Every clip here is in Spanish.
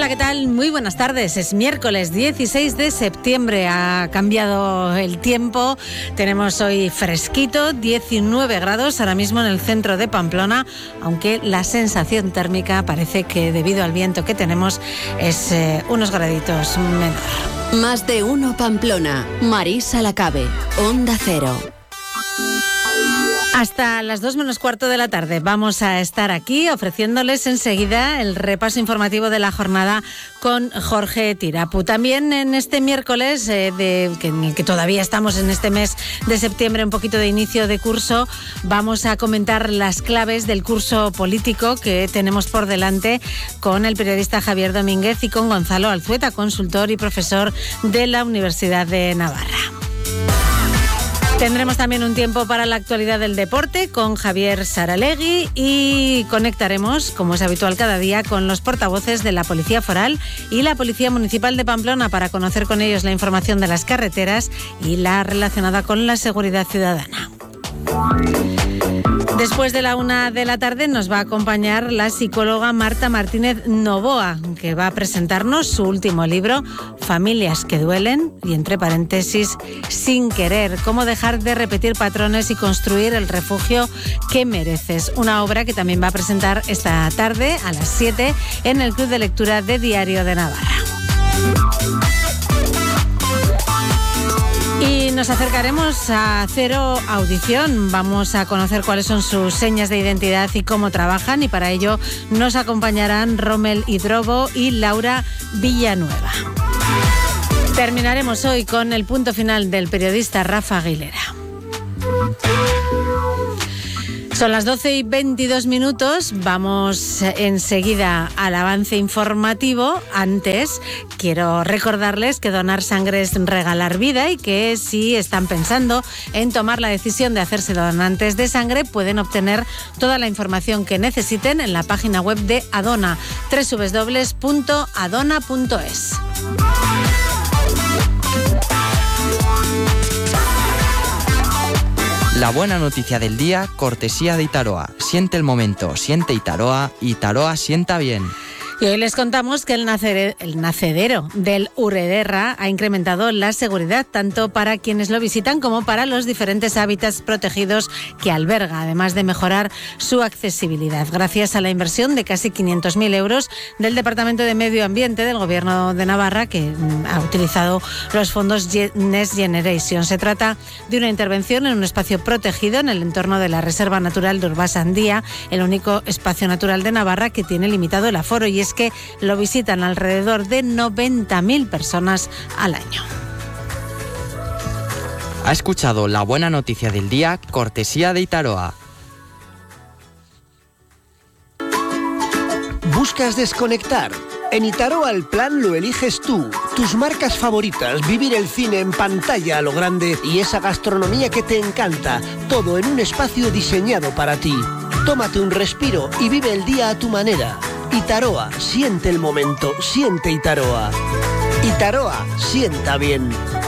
Hola, ¿qué tal? Muy buenas tardes. Es miércoles 16 de septiembre. Ha cambiado el tiempo. Tenemos hoy fresquito, 19 grados ahora mismo en el centro de Pamplona, aunque la sensación térmica parece que debido al viento que tenemos es unos graditos menor. Más de uno Pamplona. Marisa Lacabe, Onda Cero. Hasta las 2 menos cuarto de la tarde vamos a estar aquí ofreciéndoles enseguida el repaso informativo de la jornada con Jorge Tirapu. También en este miércoles, en el que todavía estamos en este mes de septiembre, un poquito de inicio de curso, vamos a comentar las claves del curso político que tenemos por delante con el periodista Javier Domínguez y con Gonzalo Alzueta, consultor y profesor de la Universidad de Navarra. Tendremos también un tiempo para la actualidad del deporte con Javier Saralegui y conectaremos, como es habitual cada día, con los portavoces de la Policía Foral y la Policía Municipal de Pamplona para conocer con ellos la información de las carreteras y la relacionada con la seguridad ciudadana. Después de la 1 de la tarde nos va a acompañar la psicóloga Marta Martínez Novoa, que va a presentarnos su último libro, Familias que duelen, y entre paréntesis, Sin querer, cómo dejar de repetir patrones y construir el refugio que mereces. Una obra que también va a presentar esta tarde a las 7 en el Club de Lectura de Diario de Navarra. Y nos acercaremos a Cero Audición. Vamos a conocer cuáles son sus señas de identidad y cómo trabajan, y para ello nos acompañarán Rommel Hidrobo y Laura Villanueva. Terminaremos hoy con el punto final del periodista Rafa Aguilera. Son las 12:22. Vamos enseguida al avance informativo. Antes, quiero recordarles que donar sangre es regalar vida y que si están pensando en tomar la decisión de hacerse donantes de sangre, pueden obtener toda la información que necesiten en la página web de Adona, www.adona.es. La buena noticia del día, cortesía de Itaroa. Siente el momento, siente Itaroa, Itaroa sienta bien. Y hoy les contamos que el nacedero del Urederra ha incrementado la seguridad tanto para quienes lo visitan como para los diferentes hábitats protegidos que alberga, además de mejorar su accesibilidad, gracias a la inversión de casi 500.000 euros del Departamento de Medio Ambiente del Gobierno de Navarra, que ha utilizado los fondos Next Generation. Se trata de una intervención en un espacio protegido en el entorno de la Reserva Natural de Urbasandía, el único espacio natural de Navarra que tiene limitado el aforo, y es que lo visitan alrededor de 90.000 personas al año. Ha escuchado la buena noticia del día, cortesía de Itaroa. ¿Buscas desconectar? En Itaroa el plan lo eliges tú. Tus marcas favoritas, vivir el cine en pantalla a lo grande y esa gastronomía que te encanta. Todo en un espacio diseñado para ti. Tómate un respiro y vive el día a tu manera. Itaroa, siente el momento, siente Itaroa. Itaroa, sienta bien.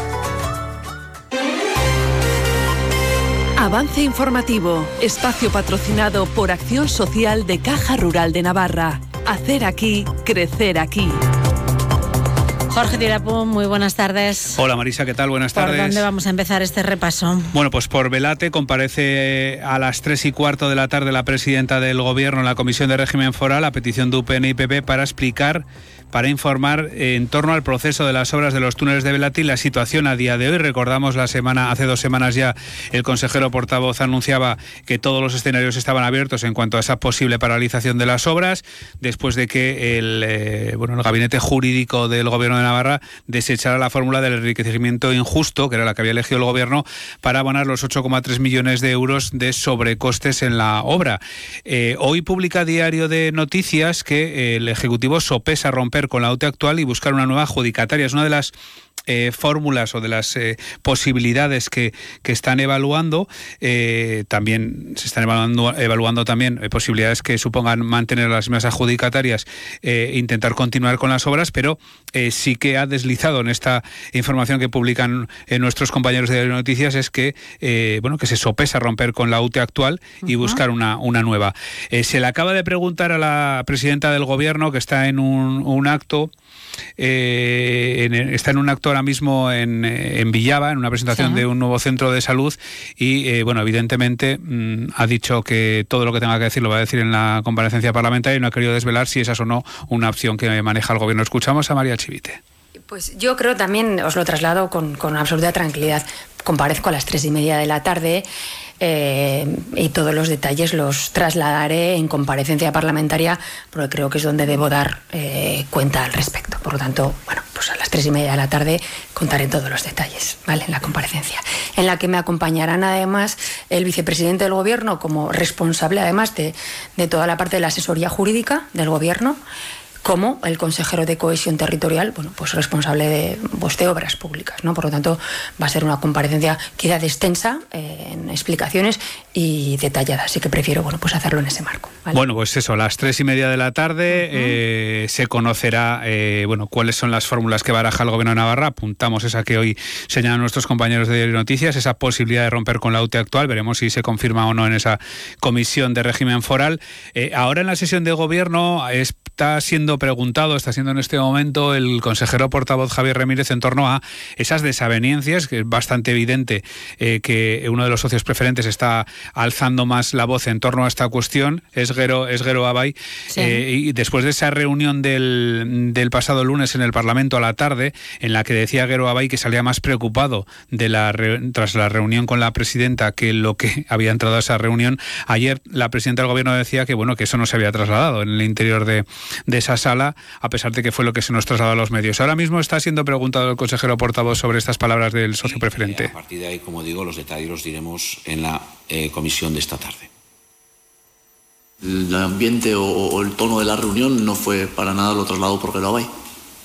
Avance informativo, espacio patrocinado por Acción Social de Caja Rural de Navarra. Hacer aquí, crecer aquí. Jorge Tirapu, muy buenas tardes. Hola Marisa, ¿qué tal? Buenas tardes. ¿Por dónde vamos a empezar este repaso? Bueno, pues por Velate. Comparece a las 3:15 de la tarde la presidenta del Gobierno en la Comisión de Régimen Foral a petición de UPN y PP para informar en torno al proceso de las obras de los túneles de Velate y la situación a día de hoy. Recordamos hace 2 semanas ya el consejero portavoz anunciaba que todos los escenarios estaban abiertos en cuanto a esa posible paralización de las obras, después de que el gabinete jurídico del Gobierno de Navarra desechara la fórmula del enriquecimiento injusto, que era la que había elegido el Gobierno, para abonar los 8,3 millones de euros de sobrecostes en la obra. Hoy publica Diario de Noticias que el Ejecutivo sopesa romper con la OTE actual y buscar una nueva adjudicataria. Es una de las fórmulas o de las posibilidades que están evaluando, también se están evaluando también posibilidades que supongan mantener las mismas adjudicatarias, intentar continuar con las obras, pero sí que ha deslizado en esta información que publican nuestros compañeros de Noticias es que que se sopesa romper con la UTE actual y buscar una nueva. Se le acaba de preguntar a la presidenta del Gobierno, que está en un acto, está en un acto ahora mismo en Villava, en una presentación de un nuevo centro de salud, y evidentemente ha dicho que todo lo que tenga que decir lo va a decir en la comparecencia parlamentaria y no ha querido desvelar si esa es o no una opción que maneja el Gobierno. Escuchamos a María Chivite. Pues yo creo también, os lo traslado con absoluta tranquilidad, comparezco a las 3:30 de la tarde y todos los detalles los trasladaré en comparecencia parlamentaria porque creo que es donde debo dar cuenta al respecto. Por lo tanto, pues a las 3:30 de la tarde contaré todos los detalles, ¿vale? En la comparecencia, en la que me acompañarán además el vicepresidente del Gobierno como responsable además de toda la parte de la asesoría jurídica del Gobierno, como el consejero de Cohesión Territorial, pues responsable de obras públicas, ¿no? Por lo tanto, va a ser una comparecencia quizá extensa en explicaciones y detallada, así que prefiero pues hacerlo en ese marco, ¿vale? Bueno, pues eso, a las 3:30 de la tarde se conocerá cuáles son las fórmulas que baraja el Gobierno de Navarra. Apuntamos esa que hoy señalan nuestros compañeros de Noticias, esa posibilidad de romper con la UTE actual. Veremos si se confirma o no en esa comisión de régimen foral. Ahora en la sesión de Gobierno está siendo en este momento el consejero portavoz Javier Ramírez en torno a esas desavenencias, que es bastante evidente que uno de los socios preferentes está alzando más la voz en torno a esta cuestión, es Gero Abay, y después de esa reunión del pasado lunes en el Parlamento a la tarde, en la que decía Gero Abay que salía más preocupado tras la reunión con la presidenta que lo que había entrado a esa reunión, ayer la presidenta del Gobierno decía que eso no se había trasladado en el interior de esa sala, a pesar de que fue lo que se nos trasladó a los medios. Ahora mismo está siendo preguntado el consejero portavoz sobre estas palabras del socio preferente. A partir de ahí, como digo, los detalles los diremos en la comisión de esta tarde. El ambiente o el tono de la reunión no fue para nada lo trasladado por Gero Abay.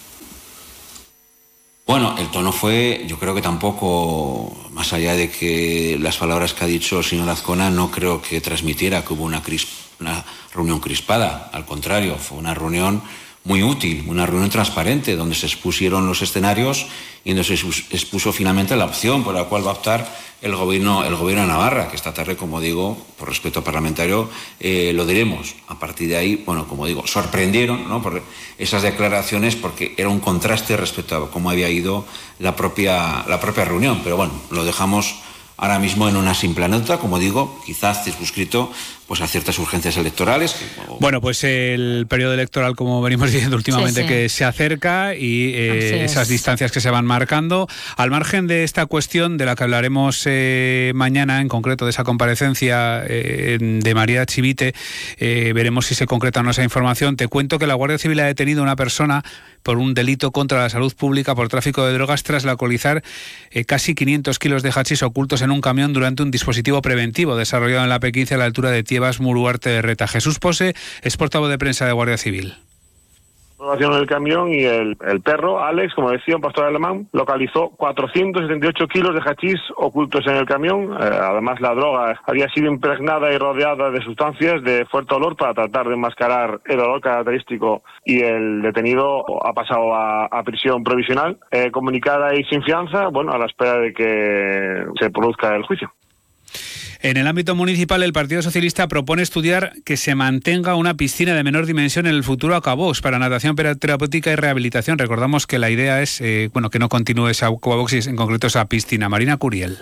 Bueno, el tono fue, yo creo que tampoco, más allá de que las palabras que ha dicho el señor Azcona, no creo que transmitiera que hubo una reunión crispada. Al contrario, fue una reunión muy útil, una reunión transparente, donde se expusieron los escenarios y donde se expuso finalmente la opción por la cual va a optar el gobierno de Navarra, que esta tarde, como digo, por respeto parlamentario, lo diremos. A partir de ahí, como digo, sorprendieron, ¿no?, por esas declaraciones, porque era un contraste respecto a cómo había ido la propia reunión. Pero lo dejamos ahora mismo en una simple nota, como digo, quizás circunscrito a ciertas urgencias electorales. Pues el periodo electoral, como venimos diciendo últimamente, que se acerca y esas distancias que se van marcando. Al margen de esta cuestión de la que hablaremos mañana, en concreto de esa comparecencia de María Chivite, veremos si se concreta o no esa información. Te cuento que la Guardia Civil ha detenido a una persona por un delito contra la salud pública por tráfico de drogas tras localizar casi 500 kilos de hachís ocultos en un camión durante un dispositivo preventivo desarrollado en la P15 a la altura de Tiebas, Muruarte de Reta. Jesús Pose es portavoz de prensa de Guardia Civil. En el camión y el perro, Alex, como decía, un pastor alemán, localizó 478 kilos de hachís ocultos en el camión. Además, la droga había sido impregnada y rodeada de sustancias de fuerte olor para tratar de enmascarar el olor característico, y el detenido ha pasado a prisión provisional, comunicada y sin fianza, a la espera de que se produzca el juicio. En el ámbito municipal, el Partido Socialista propone estudiar que se mantenga una piscina de menor dimensión en el futuro Aquabox para natación terapéutica y rehabilitación. Recordamos que la idea es que no continúe esa Aquabox y en concreto esa piscina. Marina Curiel.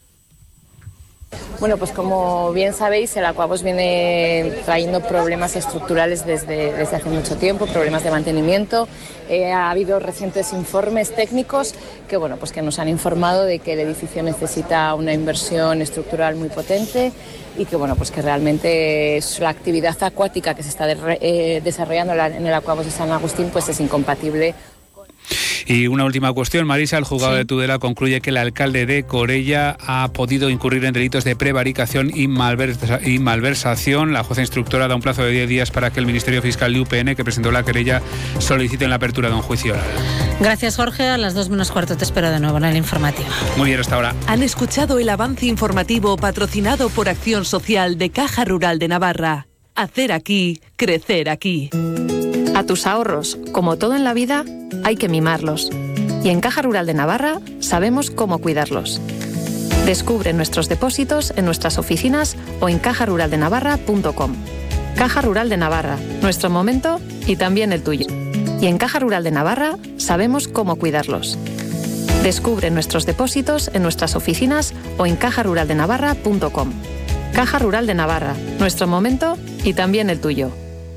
Pues como bien sabéis, el Aquabox viene trayendo problemas estructurales desde hace mucho tiempo, problemas de mantenimiento. Ha habido recientes informes técnicos que nos han informado de que el edificio necesita una inversión estructural muy potente y que que realmente la actividad acuática que se está desarrollando en el Aquabox de San Agustín es incompatible. Y una última cuestión, Marisa, el juzgado de Tudela concluye que el alcalde de Corella ha podido incurrir en delitos de prevaricación y malversación. La jueza instructora da un plazo de 10 días para que el Ministerio Fiscal de UPN, que presentó la querella, solicite la apertura de un juicio oral. Gracias, Jorge. A las 2:15 te espero de nuevo en el informativo. Muy bien, hasta ahora. Han escuchado el avance informativo patrocinado por Acción Social de Caja Rural de Navarra. Hacer aquí, crecer aquí. A tus ahorros, como todo en la vida, hay que mimarlos. Y en Caja Rural de Navarra sabemos cómo cuidarlos. Descubre nuestros depósitos en nuestras oficinas o en cajaruraldenavarra.com. Caja Rural de Navarra, nuestro momento y también el tuyo. Y en Caja Rural de Navarra sabemos cómo cuidarlos. Descubre nuestros depósitos en nuestras oficinas o en cajaruraldenavarra.com. Caja Rural de Navarra, nuestro momento y también el tuyo.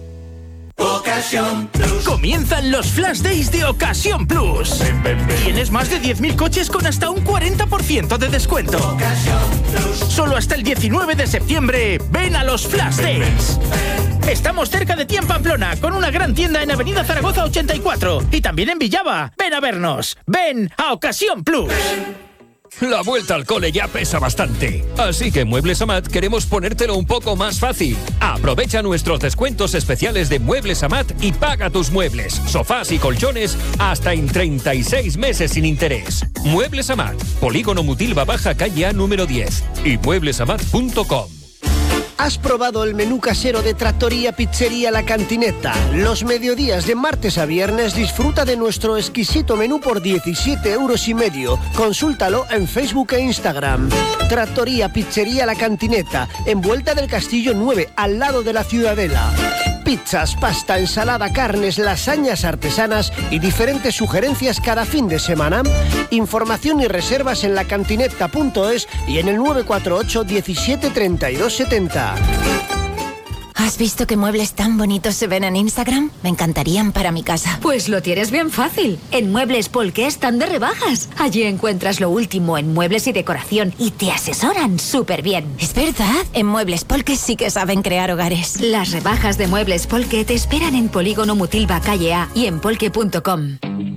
Ocasión Plus. Comienzan los Flash Days de Ocasión Plus. Tienes más de 10.000 coches con hasta un 40% de descuento. Ocasión Plus. Solo hasta el 19 de septiembre, ven a los Flash Days. Estamos cerca de ti en Pamplona, con una gran tienda en Avenida Zaragoza 84 y también en Villava. Ven a vernos. Ven a Ocasión Plus. La vuelta al cole ya pesa bastante. Así que en Muebles Amat queremos ponértelo un poco más fácil. Aprovecha nuestros descuentos especiales de Muebles Amat y paga tus muebles, sofás y colchones hasta en 36 meses sin interés. Muebles Amat, Polígono Mutilva Baja, calle A número 10 y mueblesamat.com. ¿Has probado el menú casero de Trattoria Pizzería La Cantineta? Los mediodías de martes a viernes disfruta de nuestro exquisito menú por 17,5 €. Consúltalo en Facebook e Instagram. Trattoria Pizzería La Cantineta, en Vuelta del Castillo 9, al lado de la Ciudadela. Pizzas, pasta, ensalada, carnes, lasañas artesanas y diferentes sugerencias cada fin de semana. Información y reservas en lacantineta.es y en el 948 17 32 70. ¿Has visto qué muebles tan bonitos se ven en Instagram? Me encantarían para mi casa. Pues lo tienes bien fácil. En Muebles Polque están de rebajas. Allí encuentras lo último en muebles y decoración y te asesoran súper bien. Es verdad, en Muebles Polque sí que saben crear hogares. Las rebajas de Muebles Polque te esperan en Polígono Mutilva, calle A y en polque.com.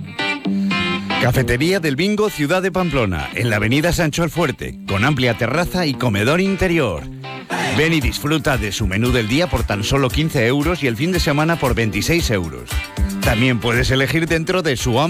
Cafetería del Bingo, Ciudad de Pamplona, en la avenida Sancho Alfuerte, con amplia terraza y comedor interior. Ven y disfruta de su menú del día por tan solo 15 € y el fin de semana por 26 €. También puedes elegir dentro de su